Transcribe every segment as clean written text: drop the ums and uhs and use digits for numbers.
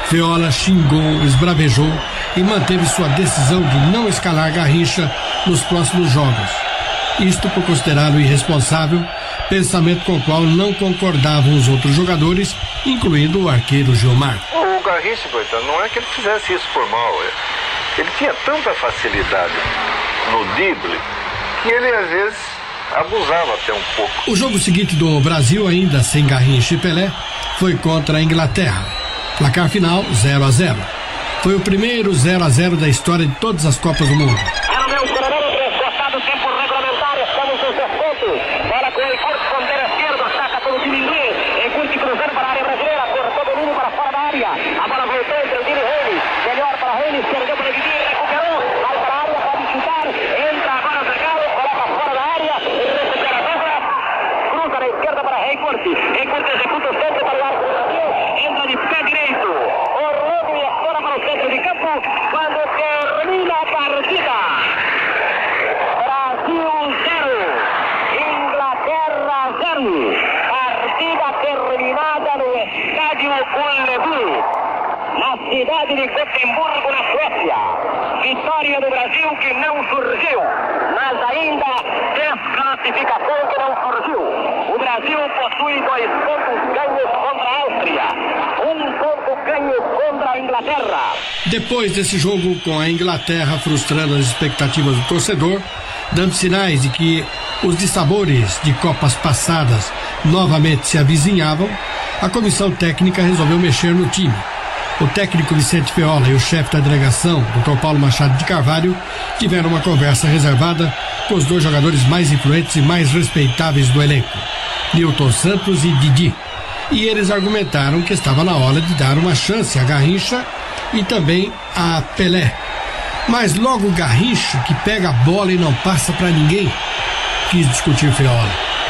Feola xingou, esbravejou e manteve sua decisão de não escalar Garrincha nos próximos jogos. Isto por considerá-lo irresponsável, pensamento com o qual não concordavam os outros jogadores, incluindo o arqueiro Gilmar. O Garrincha, coitado, não é que ele fizesse isso por mal. Ele tinha tanta facilidade no drible que ele às vezes abusava até um pouco. O jogo seguinte do Brasil, ainda sem Garrincha e Pelé, foi contra a Inglaterra. Placar final 0-0. Foi o primeiro 0-0 da história de todas as Copas do Mundo. A bola voltou entre o Dini Reis, melhor para Reis, perdeu para Didi, recuperou, vai para a área, pode chutar, entra agora Zagallo, coloca fora da área, recupera a bola, cruza na esquerda para Reis, executa o centro para o arco do Brasil, entra de pé direito, Orlando e fora para o centro de campo, quando termina a partida. Brasil 0, Inglaterra 0. Partida terminada no estádio Ullevi, na cidade de Gotemburgo, na Suécia. Vitória do Brasil que não surgiu, mas ainda desclassificação que não surgiu. O Brasil possui 2 pontos ganhos contra a Áustria, 1 ponto ganho contra a Inglaterra. Depois desse jogo com a Inglaterra frustrando as expectativas do torcedor, dando sinais de que os dissabores de Copas passadas novamente se avizinhavam, a comissão técnica resolveu mexer no time. O técnico Vicente Feola e o chefe da delegação, Dr. Paulo Machado de Carvalho, tiveram uma conversa reservada com os 2 jogadores mais influentes e mais respeitáveis do elenco, Nilton Santos e Didi. E eles argumentaram que estava na hora de dar uma chance a Garrincha e também a Pelé. Mas logo Garrincha, que pega a bola e não passa para ninguém, quis discutir Feola.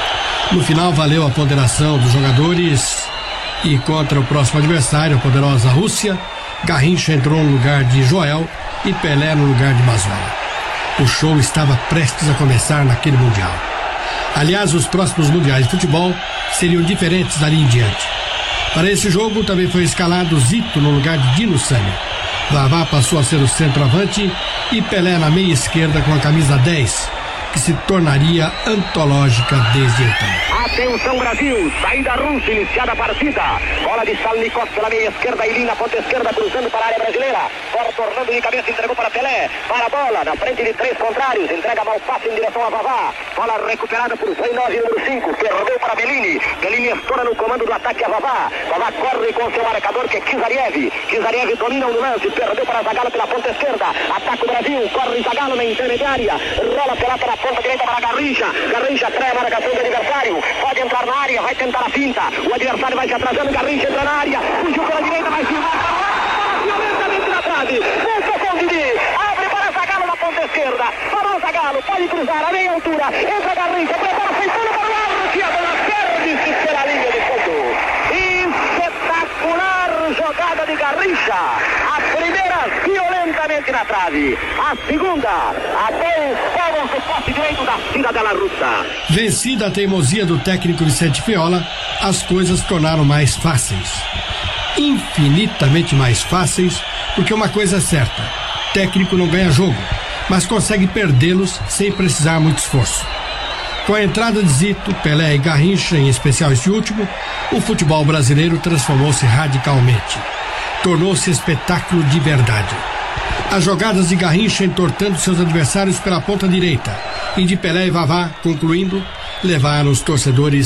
No final valeu a ponderação dos jogadores e contra o próximo adversário, a poderosa Rússia, Garrincha entrou no lugar de Joel e Pelé no lugar de Mazola. O show estava prestes a começar naquele Mundial. Aliás, os próximos Mundiais de futebol seriam diferentes dali em diante. Para esse jogo também foi escalado Zito no lugar de Dino Sâmio. Vavá passou a ser o centroavante e Pelé na meia esquerda com a camisa 10, que se tornaria antológica desde então. Atenção Brasil, saída russa, iniciada a partida. Bola de Salnikov pela meia esquerda, Ilina, ponta esquerda, cruzando para a área brasileira. Corta Orlando de cabeça, entregou para Pelé. Para a bola, na frente de 3 contrários, entrega mal passe em direção a Vavá. Bola recuperada por Zainov, número 5, perdeu para Bellini. Bellini estoura no comando do ataque a Vavá. Vavá corre com seu marcador que é Kizariev. Kizariev domina o lance, perdeu para Zagallo pela ponta esquerda. Ataca o Brasil, corre Zagallo na intermediária. Rola pelota na ponta direita para Garrincha. Garrincha trai a marcação do adversário. Pode entrar na área, vai tentar a finta. O adversário vai se atrasando, Garrincha entra na área. Fugiu pela direita, vai filmar. Violentamente na trave. Volta com o Didi. Abre para Zagallo na ponta esquerda. Para o Zagallo, pode cruzar a meia altura. Entra Garrincha, prepara, feitando para o lado. Que a bola perde-se pela linha de fundo. Espetacular jogada de Garrincha. A primeira violentamente na trave. A segunda, a 10 palmos do poste direito da Cidadela Russa. Vencida a teimosia do técnico Vicente Feola, as coisas se tornaram mais fáceis. Infinitamente mais fáceis, porque uma coisa é certa: técnico não ganha jogo, mas consegue perdê-los sem precisar muito esforço. Com a entrada de Zito, Pelé e Garrincha, em especial esse último, o futebol brasileiro transformou-se radicalmente. Tornou-se espetáculo de verdade. As jogadas de Garrincha entortando seus adversários pela ponta direita e de Pelé e Vavá concluindo, levaram os torcedores